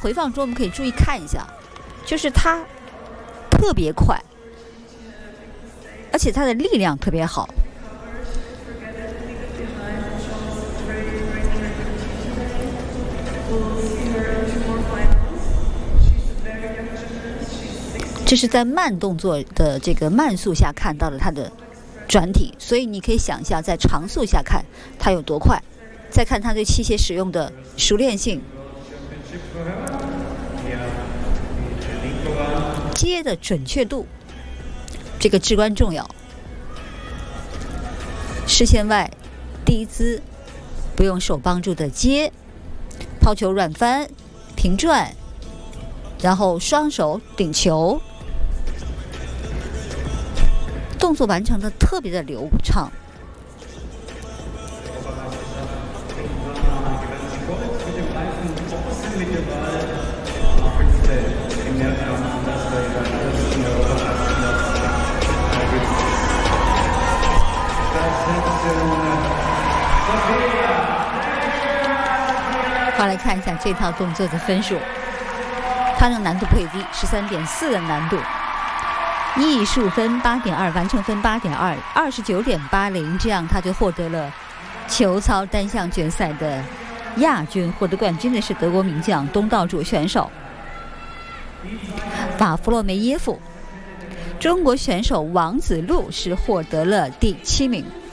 回放中我们可以注意看一下，就是他特别快，而且他的力量特别好。这是在慢动作的这个慢速下看到了它的转体，所以你可以想一下，在长速下看它有多快，再看它对器械使用的熟练性，接的准确度，这个至关重要。视线外第一姿，不用手帮助的接，抛球软翻，平转，然后双手顶球。动作完成的特别的流畅。好，来看一下这套动作的分数，它的难度不低，13.4的难度。艺术分8.2，完成分8.2 ，29.80，这样他就获得了球操单项决赛的亚军。获得冠军的是德国名将东道主选手瓦弗洛梅耶夫，中国选手王子路是获得了第7名。